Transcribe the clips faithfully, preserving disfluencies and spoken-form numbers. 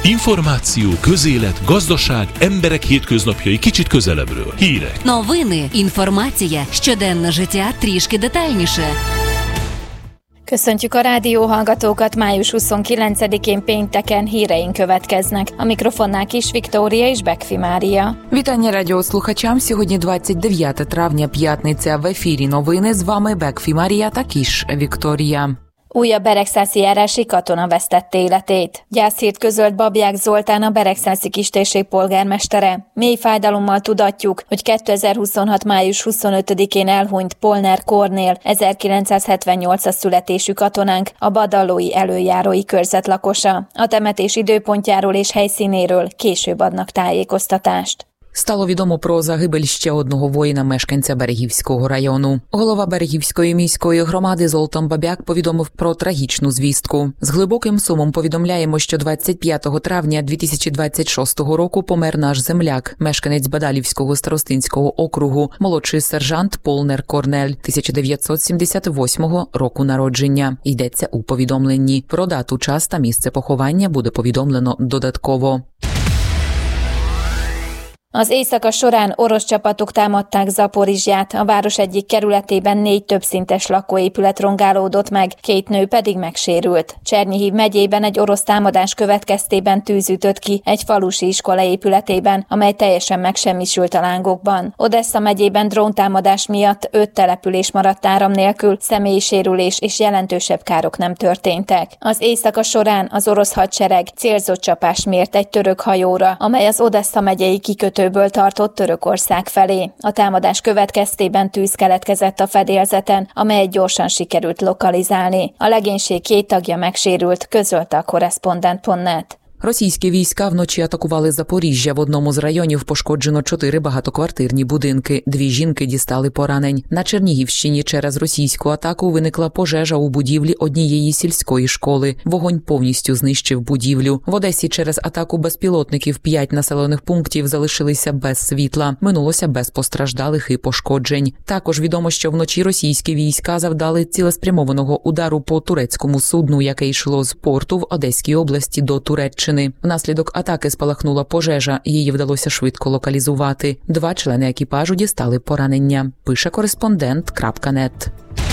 Információ, közélet, gazdaság, emberek hétköznapjai kicsit közelebbről. Hírek. Новини, інформація, щоденне життя трішки детальніше. Köszöntjük a rádióhallgatókat, május huszonkilencedikén pénteken híreink következnek. A mikrofonnál Kis Viktória és Bekfi Mária. Вітання радіослухачам. Сьогодні двадцять дев'яте травня, п'ятниця. В ефірі новини. З вами Бекфі Марія та Кіш Вікторія. Újabb beregszászi járási katona vesztette életét. Gyászhírt közölt Babják Zoltán, a Beregszászi kistérség polgármestere. Mély fájdalommal tudatjuk, hogy kétezer-huszonhat. május huszonötödikén elhunyt Polner Kornél, ezerkilencszázhetvennyolcas születésű katonánk, a Badallói előjárói körzet lakosa. A temetés időpontjáról és helyszínéről később adnak tájékoztatást. Стало відомо про загибель ще одного воїна-мешканця Берегівського району. Голова Берегівської міської громади Золтан Бабяк повідомив про трагічну звістку. З глибоким сумом повідомляємо, що двадцять п'ятого травня дві тисячі двадцять шостого року помер наш земляк, мешканець Бадалівського старостинського округу, молодший сержант Полнер Корнель, тисяча дев'ятсот сімдесят восьмого року народження. Йдеться у повідомленні. Про дату, час та місце поховання буде повідомлено додатково. Az éjszaka során orosz csapatok támadták Zaporizsját, a város egyik kerületében négy többszintes lakóépület rongálódott meg, két nő pedig megsérült. Csernyihiv megyében egy orosz támadás következtében tűz ütött ki egy falusi iskola épületében, amely teljesen megsemmisült a lángokban. Odessa megyében dróntámadás miatt öt település maradt áram nélkül, személyi sérülés és jelentősebb károk nem történtek. Az éjszaka során az orosz hadsereg célzott csapást mért egy török hajóra, amely az Odessa megyei kikötő ből tartott Törökország felé. A támadás következtében tűz keletkezett a fedélzeten, amelyet gyorsan sikerült lokalizálni. A legénység két tagja megsérült, közölte a korrespondent pont net. Російські війська вночі атакували Запоріжжя. В одному з районів пошкоджено чотири багатоквартирні будинки. Дві жінки дістали поранень. На Чернігівщині через російську атаку виникла пожежа у будівлі однієї сільської школи. Вогонь повністю знищив будівлю. В Одесі через атаку безпілотників п'ять населених пунктів залишилися без світла. Минулося без постраждалих і пошкоджень. Також відомо, що вночі російські війська завдали цілеспрямованого удару по турецькому судну, яке йшло з порту в Одеській області до Туреччини. Внаслідок атаки спалахнула пожежа, її вдалося швидко локалізувати. Два члени екіпажу дістали поранення, пише кореспондент крапка нет.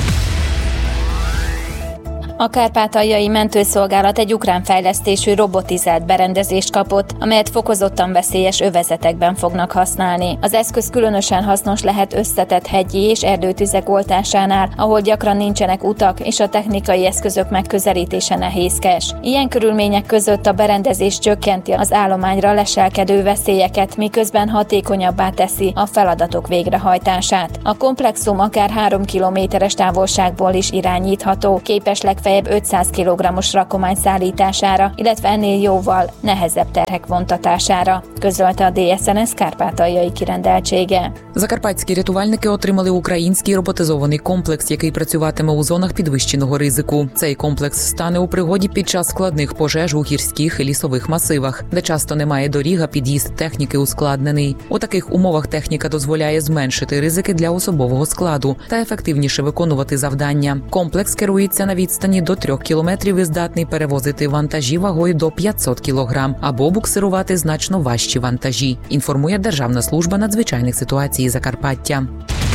A kárpátaljai mentőszolgálat egy ukrán fejlesztésű robotizált berendezést kapott, amelyet fokozottan veszélyes övezetekben fognak használni. Az eszköz különösen hasznos lehet összetett hegyi és erdőtüzek oltásánál, ahol gyakran nincsenek utak és a technikai eszközök megközelítése nehézkes. Ilyen körülmények között a berendezés csökkenti az állományra leselkedő veszélyeket, miközben hatékonyabbá teszi a feladatok végrehajtását. A komplexum akár három kilométeres távolságból is irányítható, képes legfeljebb ötszáz kilogrammos rakomány szállítására, illetve ennél jóval nehezebb terhek vontatására, közölte a дэ ес ен ес Kárpátaljai kirendeltsége. Закарпатські рятувальники отримали український роботизований комплекс, який працюватиме у зонах підвищеного ризику. Цей комплекс стане у пригоді під час складних пожеж у гірських і лісових масивах, де часто немає доріг, а під'їзд техніки ускладнений. У таких умовах техніка дозволяє зменшити ризики для особового складу та ефективніше виконувати завдання. Комплекс керується на відстані до трьох кілометрів і здатний перевозити вантажі вагою до п'ятсот кілограм або буксирувати значно важчі вантажі, інформує Державна служба надзвичайних ситуацій Закарпаття.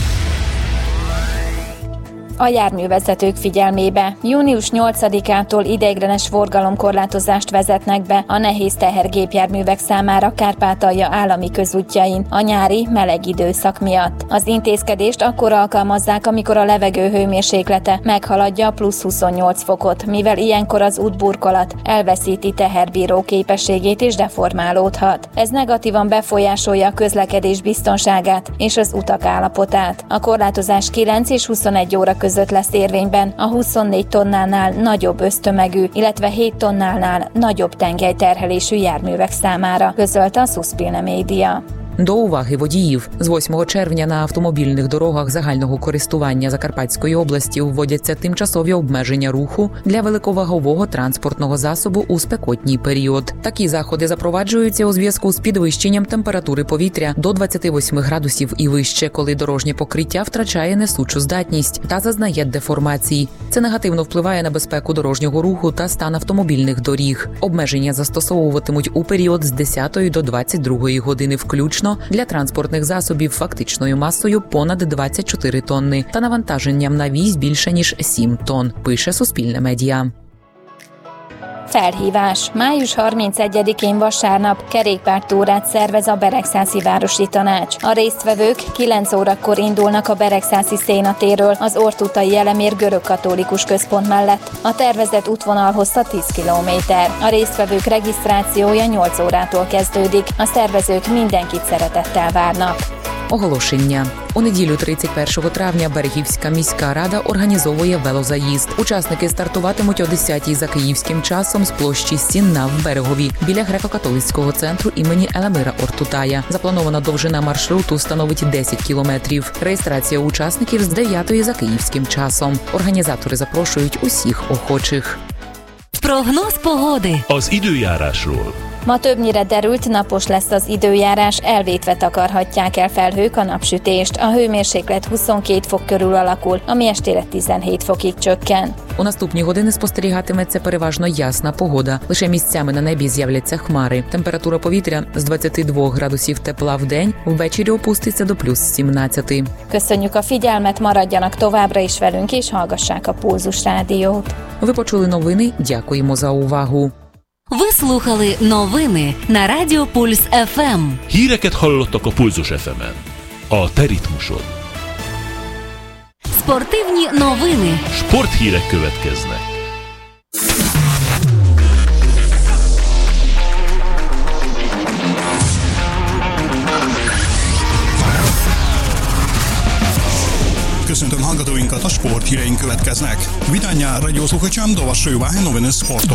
A járművezetők figyelmébe. június nyolcadikától ideiglenes forgalomkorlátozást vezetnek be a nehéz tehergépjárművek számára Kárpátalja állami közútjain a nyári meleg időszak miatt. Az intézkedést akkor alkalmazzák, amikor a levegő hőmérséklete meghaladja plusz huszonnyolc fokot, mivel ilyenkor az útburkolat elveszíti teherbíró képességét és deformálódhat. Ez negatívan befolyásolja a közlekedés biztonságát és az utak állapotát. A korlátozás kilenc és huszonegy óra között között lesz érvényben a huszonnégy tonnánál nagyobb össztömegű, illetve hét tonnánál nagyobb tengelyterhelésű járművek számára, közölte a Suspilne média. До уваги водіїв. З восьмого червня на автомобільних дорогах загального користування Закарпатської області вводяться тимчасові обмеження руху для великовагового транспортного засобу у спекотній період. Такі заходи запроваджуються у зв'язку з підвищенням температури повітря до двадцяти восьми градусів і вище, коли дорожнє покриття втрачає несучу здатність та зазнає деформацій. Це негативно впливає на безпеку дорожнього руху та стан автомобільних доріг. Обмеження застосовуватимуть у період з десятої до двадцять другої години включно для транспортних засобів фактичною масою понад двадцять чотири тонни та навантаженням на вісь більше ніж сім тонн, пише Суспільне медіа. Felhívás. május harmincegyedikén vasárnap kerékpártúrát szervez a Beregszászi Városi Tanács. A résztvevők kilenc órakor indulnak a Beregszászi Szénatéről az Ortutai Elemér görögkatolikus központ mellett. A tervezett útvonal hossza tíz kilométer. A résztvevők regisztrációja nyolc órától kezdődik. A szervezők mindenkit szeretettel várnak. Оголошення. У неділю тридцять першого травня Берегівська міська рада організовує велозаїзд. Учасники стартуватимуть о десятій за київським часом з площі Сінна в Берегові біля греко-католицького центру імені Елемира Ортутая. Запланована довжина маршруту становить десять кілометрів. Реєстрація учасників з дев'ятої за київським часом. Організатори запрошують усіх охочих. Прогноз погоди. Az időjárásról. Ma többnyire derült, napos lesz az időjárás, elvétve takarhatják el felhők a napsütést. A hőmérséklet huszonkettő fok körül alakul, ami estére tizenhét fokig csökken. У наступні години спостерігатиметься переважно ясна погода. Лише місцями на небі з'являться хмари. Температура повітря з двадцяти двох градусів тепла в день, ввечері опуститься до плюс сімнадцяти. Köszönjük a figyelmet, maradjanak továbbra is velünk és hallgassák a Pulzus Rádiót. Ви почули новини, дякуємо за увагу. Ви слухали новини на Радіо Пульс еф ем. Híreket hallottak a Pulzus еф емен. A te ritmusod. Спортивні новини. Sporthírek következnek. Köszöntöm hallgatóinkat, a sporthíreink következnek. Witania radiosłuchaczom do waszej uwagi nowiny sportu.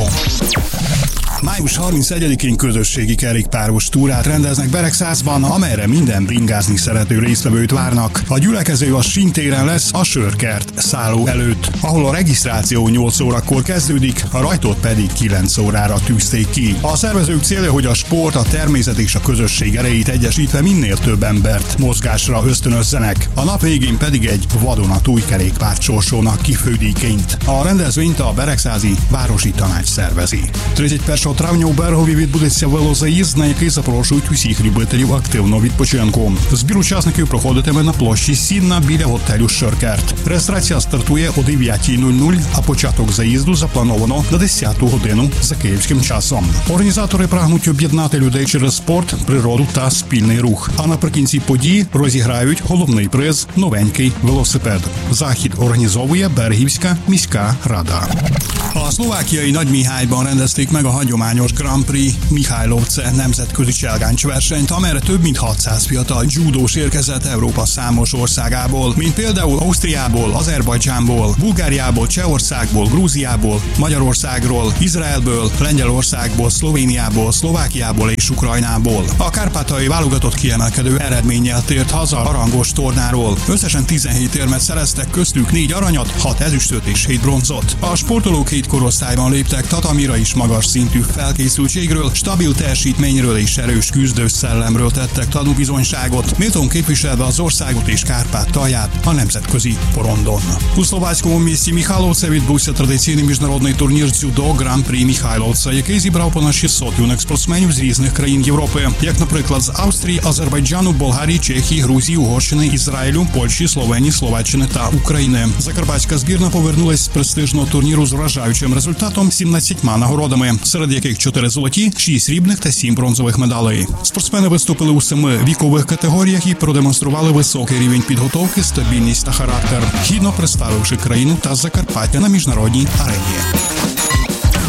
május harmincegyedikén közösségi kerékpáros túrát rendeznek Beregszászban, amelyre minden bringázni szerető résztvevőt várnak. A gyülekező a Sintéren lesz, a Sörkert szálló előtt, ahol a regisztráció nyolc órakor kezdődik, a rajtot pedig kilenc órára tűzték ki. A szervezők célja, hogy a sport, a természet és a közösség erejét egyesítve minél több embert mozgásra ösztönözzenek. A nap végén pedig egy vadonatúj kerékpárt sorsolnak ki fődíjként. A rendezvényt a Beregszázi Városi Tanács szervezi. тридцять першого травня у Берегові відбудеться велозаїзд, на який запрошують усіх любителів активного відпочинку. Збір учасників проходитиме на площі Сінна біля готелю Шеркерт. Реєстрація стартує о дев'ятій нуль нуль, а початок заїзду заплановано на десяту годину за київським часом. Організатори прагнуть об'єднати людей через спорт, природу та спільний рух. А наприкінці події розіграють головний приз – новенький велосипед. Захід організовує Берегівська міська рада. A szlovákiai Nagymihályban rendezték meg a hagyományos Grand Prix Mihálylovce nemzetközi cselgáncsversenyt, amelyre több mint hatszáz fiatal judós érkezett Európa számos országából, mint például Ausztriából, Azerbajdzsánból, Bulgáriából, Csehországból, Grúziából, Magyarországról, Izraelből, Lengyelországból, Szlovéniából, Szlovákiából és Ukrajnából. A kárpátaljai válogatott kiemelkedő eredménnyel tért haza a rangos tornáról. Összesen tizenhét érmet szereztek, köztük négy aranyat, hat ezüstöt és hét bronzot. A sportolók hét korosztályban léptek tatamira is, magas szintű felkészültségről, stabil teljesítményről és erős küzdő szellemről tettek tanúbizonyságot, méltón képviselve az országot és Kárpátalját a nemzetközi porondon. У словацькому місті Михайловце відбувся традиційний міжнародний турнір дзюдо Grand Prix Михайловце, який зібрав понад шістсот юних спортсменів з різних країн Європи, як, наприклад, з Австрії, Азербайджану, Болгарії, Чехії, Грузії, Угорщини, Ізраїлю, Польщі, Словенії, Словаччини та України. Закарпатська збірна повернулась з престижного турніру з вражаючим результатом сімнадцятьма нагородами, серед яких чотири золоті, шість срібних та сім бронзових медалей. Спортсмени виступили у семи вікових категоріях і продемонстрували високий рівень підготовки, стабільність та характер, гідно представивши країну та Закарпаття на міжнародній арені. A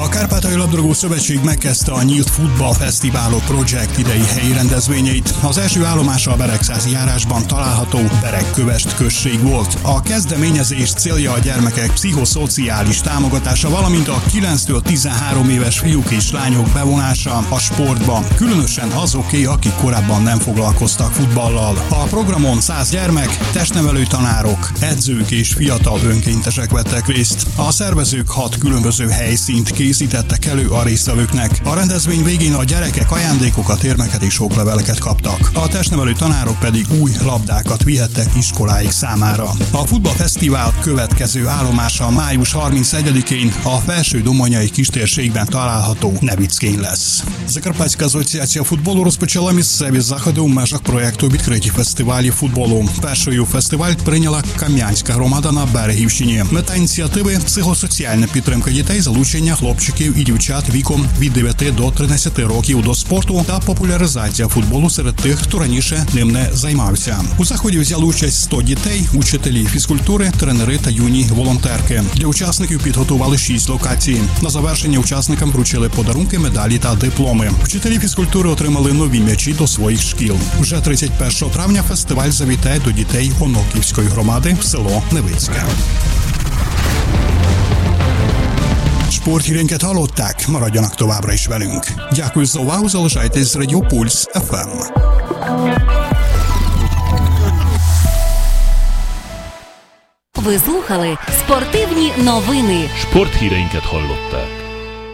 Kárpátaljai Labdarúgó Szövetség megkezdte a Nyílt Futballfesztiválok Project idei helyi rendezvényeit. Az első állomása a Beregszázi járásban található Beregkövesd község volt. A kezdeményezés célja a gyermekek pszichoszociális támogatása, valamint a kilenctől tizenhárom éves fiúk és lányok bevonása a sportba, különösen azoké, akik korábban nem foglalkoztak futballal. A programon száz gyermek, testnevelő tanárok, edzők és fiatal önkéntesek vettek részt. A szervezők hat különböző helyszínt készítettek elő a résztvevőknek. A rendezvény végén a gyerekek ajándékokat, érmeket és okleveleket kaptak. A testnevelő tanárok pedig új labdákat vihettek iskoláik számára. A futballfesztivál következő állomása május harmincegyedikén a Felső-Domanyai kistérségben található Nevickén lesz. Закарпатська асоціація футболу розпочала місцеві заходи у межах проєкту «Відкриті фестивалі футболу». Першою фестиваль прийняла Кам'янська громада на Берегівщині. Мета ініціативи – психосоціальна підтримка дітей, залучення хлопчиків і дівчат віком від дев'яти до тринадцяти років до спорту та популяризація футболу серед тих, хто раніше ним не займався. У заході взяли участь сто дітей, учителі фізкультури, тренери та юні волонтерки. Для учасників підготували шість локацій. На завершення учасникам вручили подарунки, медалі та дипломи. Вчителі фізкультури отримали нові м'ячі до своїх шкіл. Вже тридцять першого травня фестиваль завітає до дітей Оноківської громади в село Невицьке. Sporthírénket hallották, maradjanak továbbra is velünk. Дякую за увагу, залишайтесь з Радіо Пульс еф ем. Ви слухали спортивні новини. Sporthíreinket hallották.